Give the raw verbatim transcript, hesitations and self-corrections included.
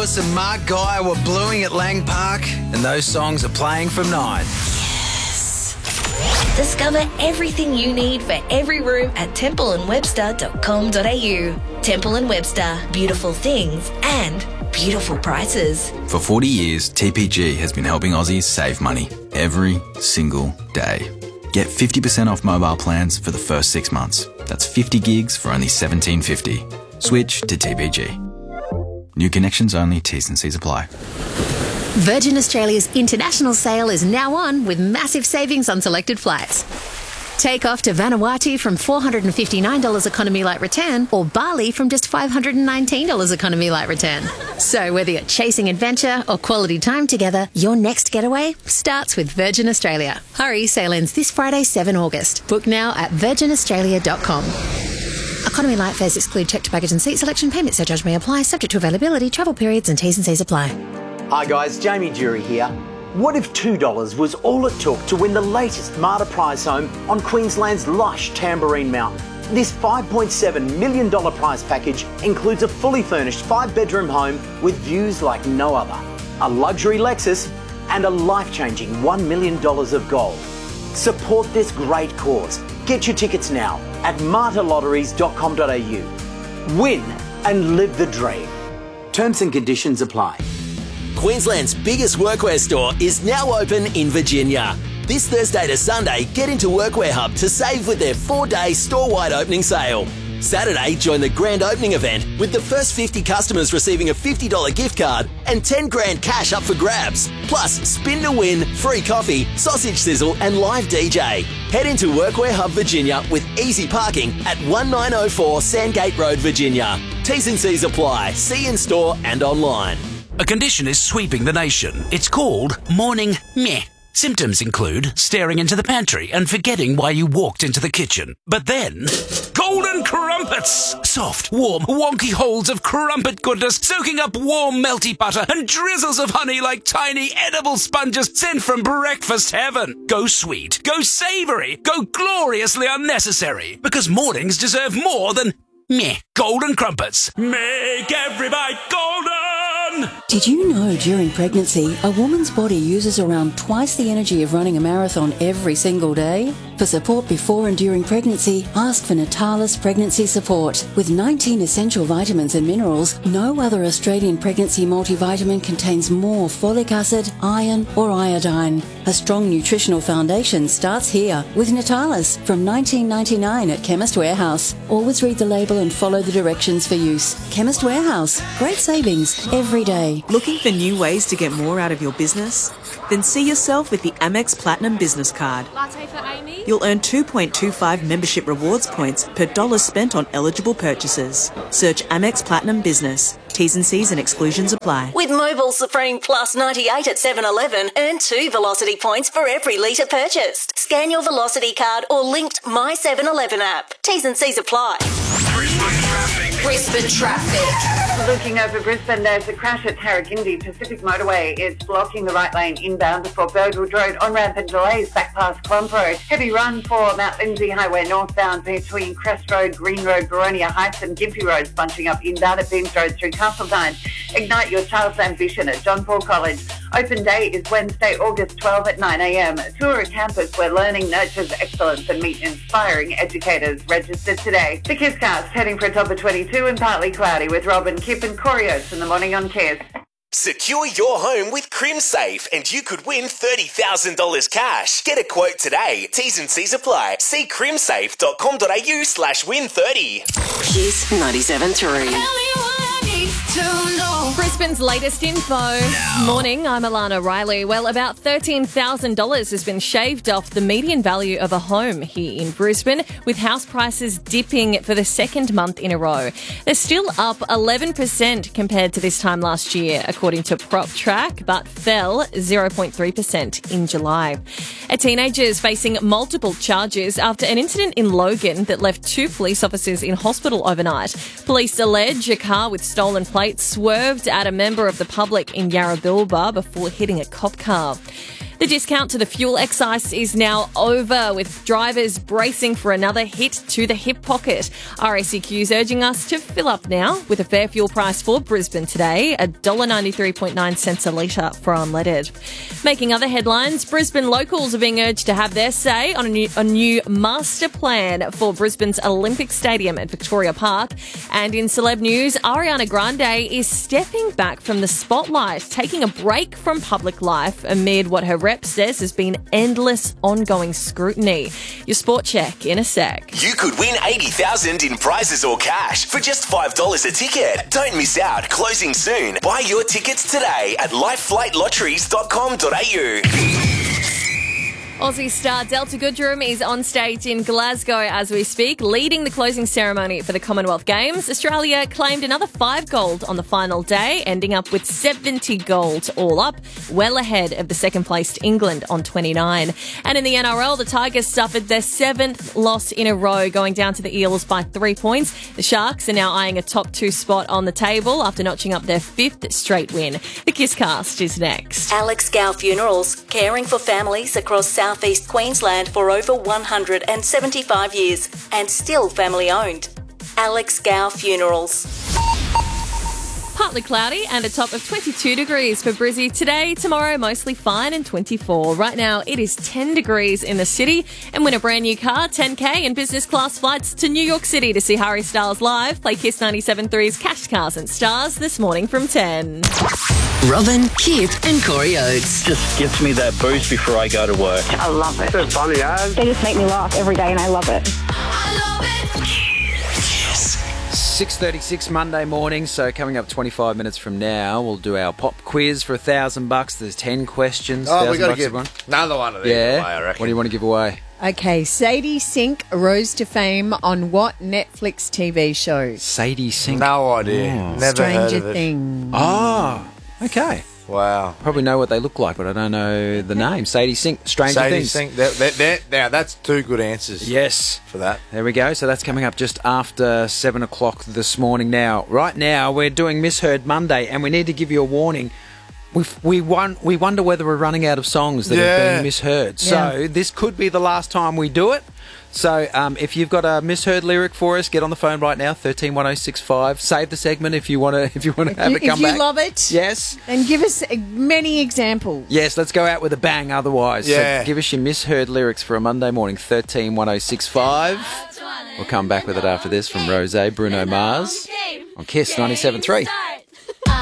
Dallas and Mark Guy were bluing at Lang Park, and those songs are playing from nine. Discover everything you need for every room at temple and webster dot com dot a u. Temple and Webster, beautiful things and beautiful prices. For forty years, T P G has been helping Aussies save money every single day. Get fifty percent off mobile plans for the first six months. That's fifty gigs for only seventeen fifty. Switch to T P G. New connections only, T's and C's apply. Virgin Australia's international sale is now on with massive savings on selected flights. Take off to Vanuatu from four hundred fifty-nine dollars economy light return or Bali from just five hundred nineteen dollars economy light return. So whether you're chasing adventure or quality time together, your next getaway starts with Virgin Australia. Hurry, sale ends this Friday, seventh of August. Book now at virgin australia dot com. Economy light fares exclude checked baggage and seat selection. Payment surcharge may apply, subject to availability, travel periods and T's and C's apply. Hi guys, Jamie Jury here. What if two dollars was all it took to win the latest Marta prize home on Queensland's lush Tamborine Mountain? This five point seven million dollars prize package includes a fully furnished five-bedroom home with views like no other, a luxury Lexus and a life-changing one million dollars of gold. Support this great cause. Get your tickets now at marta lotteries dot com dot a u. Win and live the dream. Terms and conditions apply. Queensland's biggest workwear store is now open in Virginia. This Thursday to Sunday, get into Workwear Hub to save with their four-day store-wide opening sale. Saturday, join the grand opening event with the first fifty customers receiving a fifty dollars gift card and ten grand cash up for grabs. Plus, spin to win, free coffee, sausage sizzle and live D J. Head into Workwear Hub Virginia with easy parking at nineteen oh four Sandgate Road, Virginia. T's and C's apply. See in store and online. A condition is sweeping the nation. It's called morning meh. Symptoms include staring into the pantry and forgetting why you walked into the kitchen. But then, golden crumpets! Soft, warm, wonky holes of crumpet goodness soaking up warm, melty butter and drizzles of honey like tiny edible sponges sent from breakfast heaven. Go sweet, go savoury, go gloriously unnecessary. Because mornings deserve more than meh. Golden crumpets. Make every bite golden! Did you know during pregnancy, a woman's body uses around twice the energy of running a marathon every single day? For support before and during pregnancy, ask for Natalis Pregnancy Support. With nineteen essential vitamins and minerals, no other Australian pregnancy multivitamin contains more folic acid, iron or iodine. A strong nutritional foundation starts here with Natalis from nineteen ninety-nine at Chemist Warehouse. Always read the label and follow the directions for use. Chemist Warehouse, great savings every day. Looking for new ways to get more out of your business? Then see yourself with the Amex Platinum Business Card. Latte for Amy? You'll earn two point two five membership rewards points per dollar spent on eligible purchases. Search Amex Platinum Business. T's and C's and exclusions apply. With Mobile Supreme Plus ninety-eight at seven eleven, earn two Velocity points for every litre purchased. Scan your Velocity card or linked My seven eleven app. T's and C's apply. Brisbane traffic. Looking over Brisbane, there's a crash at Tarragindi Pacific Motorway. It's blocking the right lane inbound before Birdwood Road. On-ramp and delays back past Clomp Road. Heavy run for Mount Lindsay Highway northbound between Crest Road, Green Road, Boronia Heights and Gympie Roads, bunching up inbound at Beams Road through Castledine. Ignite your child's ambition at John Paul College. Open day is Wednesday, August twelfth at nine a m. Tour a campus where learning nurtures excellence and meet inspiring educators. Register today. The Kisscast heading for a top of twenty-two and partly cloudy with Robin, Kip and Corey Oates in the morning on Kiss. Secure your home with CrimSafe and you could win thirty thousand dollars cash. Get a quote today. T's and C's apply. See crimsafe dot com dot a u slash win thirty. Kiss ninety-seven point three. Brisbane's latest info. No. Morning, I'm Alana Riley. Well, about thirteen thousand dollars has been shaved off the median value of a home here in Brisbane, with house prices dipping for the second month in a row. They're still up eleven percent compared to this time last year, according to PropTrack, but fell zero point three percent in July. A teenager is facing multiple charges after an incident in Logan that left two police officers in hospital overnight. Police allege a car with stolen plates swerved at a member of the public in Yarrabilba before hitting a cop car. The discount to the fuel excise is now over, with drivers bracing for another hit to the hip pocket. R A C Q's urging us to fill up now, with a fair fuel price for Brisbane today, one dollar ninety-three point nine cents a litre for unleaded. Making other headlines, Brisbane locals are being urged to have their say on a new, a new master plan for Brisbane's Olympic Stadium at Victoria Park. And in celeb news, Ariana Grande is stepping back from the spotlight, taking a break from public life amid what her rep says has been endless ongoing scrutiny. Your sport check in a sec. You could win eighty thousand dollars in prizes or cash for just five dollars a ticket. Don't miss out. Closing soon. Buy your tickets today at lifeflight lotteries dot com dot a u. Aussie star Delta Goodrum is on stage in Glasgow as we speak, leading the closing ceremony for the Commonwealth Games. Australia claimed another five gold on the final day, ending up with seventy gold all up, well ahead of the second-placed England on twenty-nine. And in the N R L, the Tigers suffered their seventh loss in a row, going down to the Eels by three points. The Sharks are now eyeing a top two spot on the table after notching up their fifth straight win. The Kisscast is next. Alex Gow Funerals, caring for families across South Southeast Queensland for over one hundred seventy-five years and still family owned. Alex Gow Funerals. Partly cloudy and a top of twenty-two degrees for Brizzy today. Tomorrow, mostly fine and twenty-four. Right now, it is ten degrees in the city. And win a brand new car, ten K and business class flights to New York City to see Harry Styles live. Play Kiss ninety-seven point three's Cash Cars and Stars this morning from ten. Robin, Kip and Corey Oates. Just gets me that boost before I go to work. I love it. They're funny, eh? They just make me laugh every day and I love it. six thirty-six Monday morning, so coming up twenty-five minutes from now, we'll do our pop quiz for a thousand bucks. There's ten questions. Oh, we got to bucks, give everyone. another one of these Yeah. away, I reckon. What do you want to give away? Okay, Sadie Sink rose to fame on what Netflix T V show? Sadie Sink. No idea. Oh. Never Stranger heard of it. Things. Oh, okay. Wow. Probably know what they look like, but I don't know the name. Sadie Sink, Stranger Sadie Things. Sink. That, that, that, now, that's two good answers. Yes. For that. There we go. So that's coming up just after seven o'clock this morning. Now, right now, we're doing Misheard Monday, and we need to give you a warning. We we won, we wonder whether we're running out of songs that Yeah. have been misheard. So Yeah. this could be the last time we do it. So um, if you've got a misheard lyric for us, get on the phone right now, thirteen one oh six five. Save the segment if you want to if you want to have you, it come if you back. love it, Yes. then give us uh, many examples. Yes, let's go out with a bang otherwise. Yeah. So give us your misheard lyrics for a Monday morning, thirteen one oh six five. We'll come back with it after this from Rosé, Bruno Mars on Kiss ninety-seven point three.